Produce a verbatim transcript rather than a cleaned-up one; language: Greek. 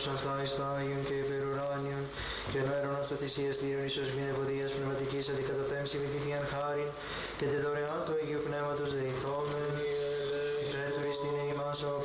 όρος αυτά εις το Άγιον και υπερουράνιον και ο έρωνος του θυσίας θύρων ίσως μηνευωδίας πνευματικής αντικαταπέμψη με τη Θείαν χάριν και τη δωρεάν του Αγίου Πνεύματος δεηθόμεν υπέρ του εις την ημάς